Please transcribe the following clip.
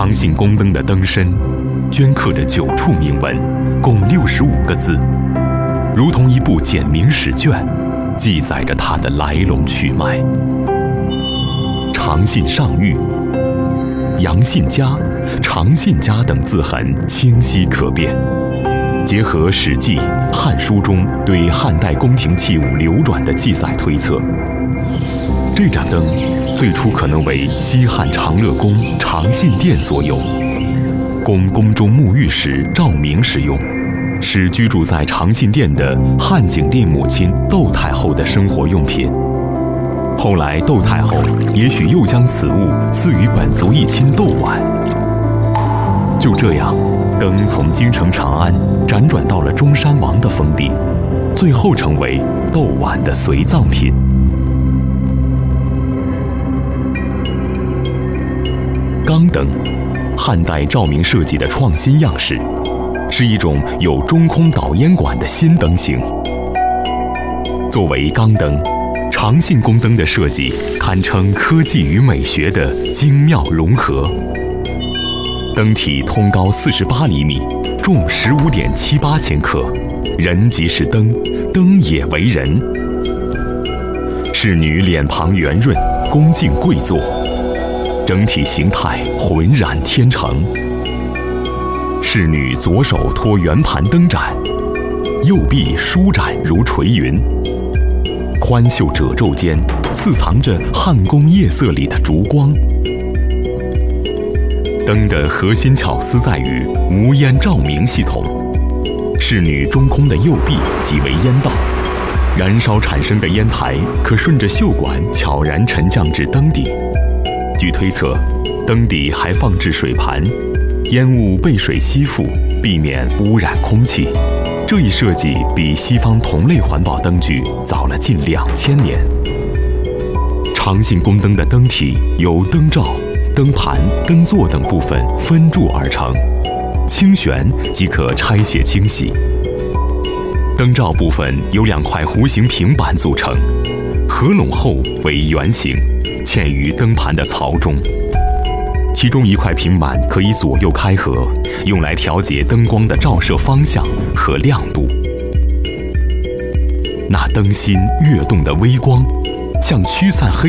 长信宫灯的灯身镌刻着9处铭文，共65个字，如同一部简明史卷，记载着它的来龙去脉。长信上谕、杨信家、长信家等字痕清晰可辨，结合《史记》《汉书》中对汉代宫廷器物流转的记载推测，这盏灯最初可能为西汉长乐宫长信殿所有，供宫中沐浴时照明使用，是居住在长信殿的汉景帝母亲窦太后的生活用品。后来窦太后也许又将此物赐予本族一亲窦婉。就这样，灯从京城长安辗转到了中山王的封地，最后成为窦婉的随葬品。钢灯，汉代照明设计的创新样式，是一种有中空导烟管的新灯型。作为钢灯，长信宫灯的设计堪称科技与美学的精妙融合。灯体通高48厘米，重15.78千克，人即是灯，灯也为人。侍女脸庞圆润，恭敬跪坐，整体形态浑然天成。侍女左手托圆盘灯盏，右臂舒展如垂云，宽袖褶皱间似藏着汉宫夜色里的烛光。灯的核心巧思在于无烟照明系统，侍女中空的右臂即为烟道，燃烧产生的烟台可顺着袖管悄然沉降至灯底。据推测，灯底还放置水盘，烟雾被水吸附，避免污染空气。这一设计比西方同类环保灯具早了近2000年。长信宫灯的灯体由灯罩、灯盘、灯座等部分分铸而成，轻旋即可拆卸清洗。灯罩部分由2块弧形平板组成，合拢后为圆形，嵌于灯盘的槽中。其中1块平板可以左右开合，用来调节灯光的照射方向和亮度。那灯芯跃动的微光，像驱散黑